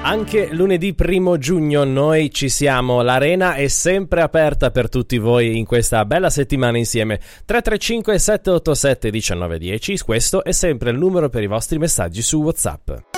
Anche lunedì 1 giugno noi ci siamo, l'arena è sempre aperta per tutti voi in questa bella settimana insieme. 335 787 1910, questo è sempre il numero per i vostri messaggi su WhatsApp.